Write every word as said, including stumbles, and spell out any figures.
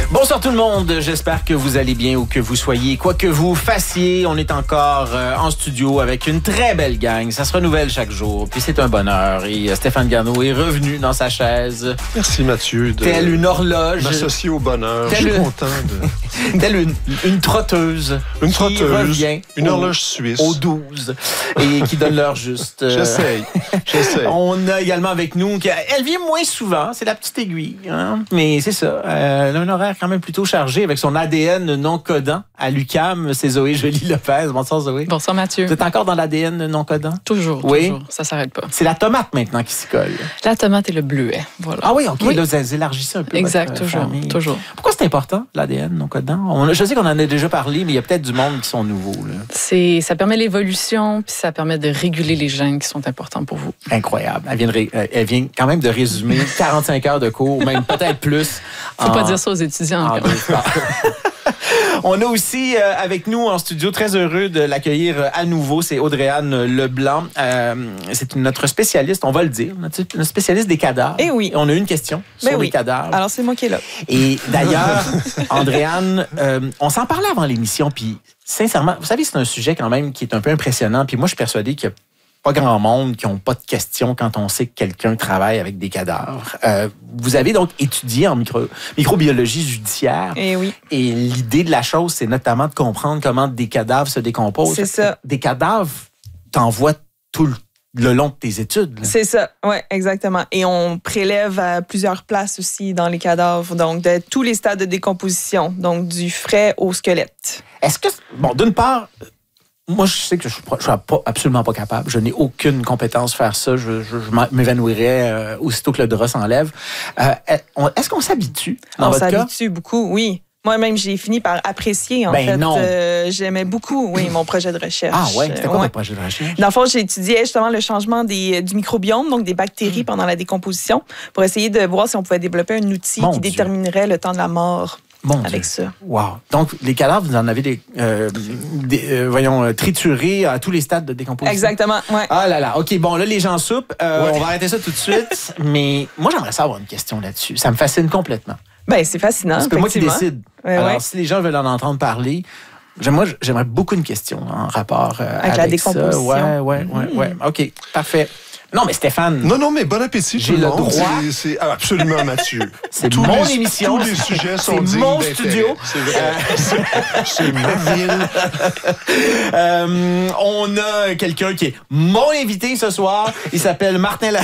Bonsoir tout le monde, j'espère que vous allez bien ou que vous soyez, quoi que vous fassiez. On est encore euh, en studio avec une très belle gang. Ça se renouvelle chaque jour, puis c'est un bonheur. Et euh, Stéphane Garneau est revenu dans sa chaise. Merci Mathieu. De telle une horloge. M'associer au bonheur. Telle Je suis une... content de... telle une, une trotteuse. Une qui trotteuse. Revient une au, horloge suisse. Au douze. Et qui donne l'heure juste. Euh... J'essaye. J'essaye. On a également avec nous, elle vient moins souvent, c'est la petite aiguille. Hein? Mais c'est ça. Euh, elle a un horaire quand même plutôt chargé avec son A D N non codant à l'U Q A M. C'est Zoé Joly-Lopez. Bonsoir Zoé. Bonsoir Mathieu. Vous êtes encore dans l'A D N non codant? Toujours, oui. toujours. Ça s'arrête pas. C'est la tomate maintenant qui s'y colle. La tomate et le bleuet. Voilà. Ah oui, OK. Oui. Là, vous élargissez un peu. Exact, votre toujours, famille. toujours. Pourquoi c'est important, l'A D N non codant? On, je sais qu'on en a déjà parlé, mais il y a peut-être du monde qui sont nouveaux. Là. C'est, ça permet l'évolution, puis ça permet de réguler les gènes qui sont importants pour vous. Incroyable. Elle vient, de ré, elle vient quand même de résumer quarante-cinq heures de cours, même peut-être plus. Faut en, pas dire ça aux étudiants. En On a aussi euh, avec nous en studio, très heureux de l'accueillir à nouveau, c'est Audrey-Anne Leblanc. Euh, c'est notre spécialiste, on va le dire, notre spécialiste des cadavres. Eh oui. Et on a une question ben sur oui. les cadavres. Alors, c'est moi qui est là. Et d'ailleurs, Audrey-Anne, euh, on s'en parlait avant l'émission, puis sincèrement, vous savez, c'est un sujet quand même qui est un peu impressionnant, puis moi, je suis persuadé qu'il y a pas grand monde qui n'ont pas de questions quand on sait que quelqu'un travaille avec des cadavres. Euh, vous avez donc étudié en micro, microbiologie judiciaire. Et oui. Et l'idée de la chose, c'est notamment de comprendre comment des cadavres se décomposent. C'est ça. Des cadavres, t'en vois tout le, le long de tes études. Là. C'est ça, oui, exactement. Et on prélève à plusieurs places aussi dans les cadavres, donc de tous les stades de décomposition, donc du frais au squelette. Est-ce que, bon, d'une part, moi, je sais que je ne suis pas, absolument pas capable. Je n'ai aucune compétence à faire ça. Je, je, je m'évanouirais euh, aussitôt que le drap s'enlève. Euh, est-ce qu'on s'habitue dans on votre cas? On s'habitue beaucoup, oui. Moi-même, j'ai fini par apprécier, en ben fait. Non. Euh, j'aimais beaucoup, oui, mon projet de recherche. Ah ouais? C'était quoi ouais. votre projet de recherche? Dans le fond, j'étudiais justement le changement des, du microbiome, donc des bactéries mmh. pendant la décomposition, pour essayer de voir si on pouvait développer un outil Mon qui Dieu. déterminerait le temps de la mort. Mon avec Dieu. ça. Wow. Donc, les cadavres, vous en avez des, euh, des euh, voyons, triturés à tous les stades de décomposition. Exactement, ouais. Ah là là. OK, bon, là, les gens soupent. Euh, ouais. On va arrêter ça tout de suite. Mais moi, j'aimerais ça avoir une question là-dessus. Ça me fascine complètement. Ben, c'est fascinant. Parce que moi qui décide. Ouais, Alors, ouais. si les gens veulent en entendre parler, moi, j'aimerais beaucoup une question en rapport euh, avec, avec la décomposition. Ça. Ouais, ouais, ouais, mmh. ouais. OK, parfait. Non, mais Stéphane. Non, non, mais bon appétit, j'ai tout le le monde. droit. C'est, c'est absolument Mathieu. C'est tous mon les, émission. Tous les sujets sont c'est dignes mon d'intérêt. studio. C'est vrai. Euh, c'est ma ville. Euh, on a quelqu'un qui est mon invité ce soir. Il s'appelle Martin La...